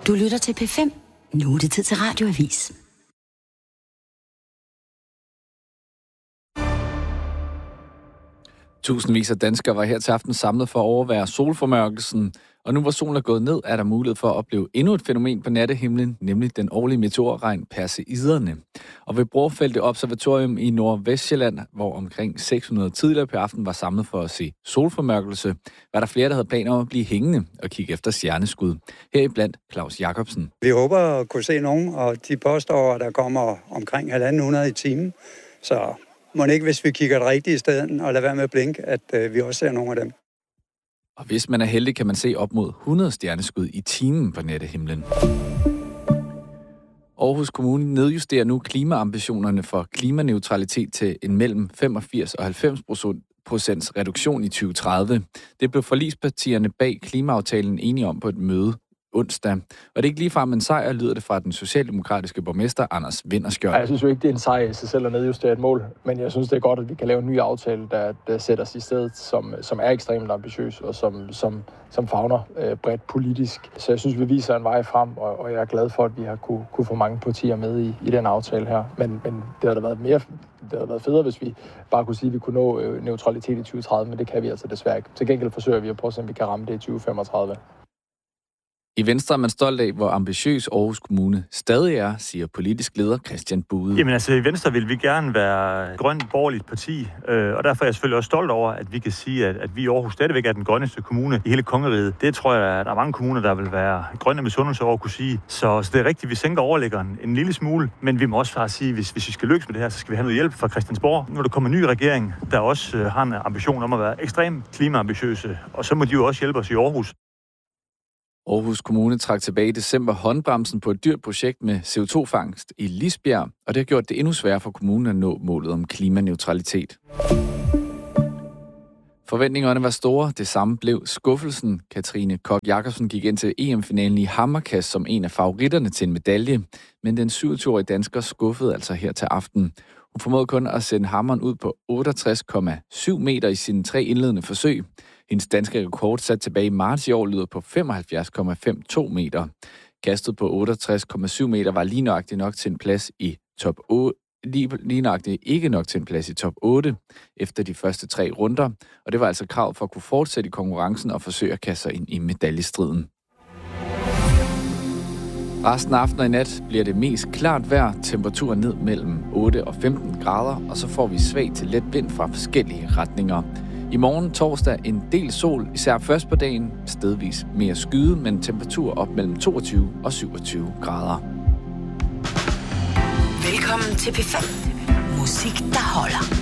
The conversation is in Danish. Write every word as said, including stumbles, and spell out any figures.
Du lytter til P fem. Nu er det tid til Radioavis. Tusindvis af danskere var her til aften samlet for at overvære solformørkelsen, og nu hvor solen er gået ned, er der mulighed for at opleve endnu et fænomen på nattehimlen, nemlig den årlige meteorregn Perseiderne. Og ved Brorfeldt Observatorium i Nordvestjylland, hvor omkring seks hundrede tidligere på aften var samlet for at se solformørkelse, var der flere, der havde planer om at blive hængende og kigge efter stjerneskud. Heriblandt Claus Jacobsen. Vi håber at kunne se nogen, og de påstår, at der kommer omkring halvanden hundrede i timen, så må ikke, hvis vi kigger det rigtige i stedet og lader være med at blinke, at øh, vi også ser nogle af dem. Og hvis man er heldig, kan man se op mod hundrede stjerneskud i timen på nattehimlen. Aarhus Kommune nedjusterer nu klimaambitionerne for klimaneutralitet til en mellem femogfirs og halvfems procents reduktion i tyve tredive. Det blev forligspartierne bag klimaaftalen enige om på et møde onsdag. Og det er ikke ligefrem en sejr, lyder det fra den socialdemokratiske borgmester Anders Vinterskjold. Jeg synes jo ikke, det er en sejr i sig selv at nedjustere et mål, men jeg synes, det er godt, at vi kan lave en ny aftale, der, der sætter os i stedet, som, som er ekstremt ambitiøs og som, som, som favner øh, bredt politisk. Så jeg synes, vi viser en vej frem, og, og jeg er glad for, at vi har kunne, kunne få mange partier med i, i den aftale her. Men, men det har da været mere... Det havde været federe, hvis vi bare kunne sige, at vi kunne nå øh, neutralitet i tyve tredive, men det kan vi altså desværre ikke. Til gengæld forsøger vi at prøve, om vi kan ramme det i tyve femogtredive. I Venstre er man stolt af, hvor ambitiøs Aarhus Kommune stadig er, siger politisk leder Christian Bude. Jamen altså, i Venstre vil vi gerne være et grønt borgerligt parti, øh, og derfor er jeg selvfølgelig også stolt over, at vi kan sige, at, at vi i Aarhus stadigvæk er den grønneste kommune i hele kongeriget. Det tror jeg, at der er mange kommuner, der vil være grønne misundelse over at kunne sige. Så, så det er rigtigt, at vi sænker overliggeren en lille smule, men vi må også bare sige, at hvis, hvis vi skal lykkes med det her, så skal vi have noget hjælp fra Christiansborg. Nu er der kommet en ny regering, der også øh, har en ambition om at være ekstremt klimaambitiøse, og så må de jo også hjælpe os i Aarhus. Aarhus Kommune trak tilbage i december håndbremsen på et dyrt projekt med C O to fangst i Lisbjerg, og det har gjort det endnu sværere for kommunen at nå målet om klimaneutralitet. Forventningerne var store, det samme blev skuffelsen. Katrine Koch Jacobsen gik ind til E M-finalen i hammerkast som en af favoritterne til en medalje, men den syvogtyve-årige dansker skuffede altså her til aften. Hun formåede kun at sende hammeren ud på otteogtres komma syv meter i sine tre indledende forsøg. Hendes danske rekord sat tilbage i marts i år lyder på femoghalvfjerds komma femoghalvtreds meter. Kastet på otteogtres komma syv meter var lige nøjagtigt nok til en plads i top otte. Lige, lige nøjagtigt ikke nok til en plads i top otte efter de første tre runder, og det var altså krav for at kunne fortsætte i konkurrencen og forsøge at kaste sig ind i medaljestriden. Resten af aftenen og i nat bliver det mest klart vejr, temperaturen ned mellem otte og femten grader, og så får vi svag til let vind fra forskellige retninger. I morgen torsdag en del sol, især først på dagen, stedvis mere skyde, men temperatur op mellem toogtyve og syvogtyve grader. Velkommen til P fem. Musik, der holder.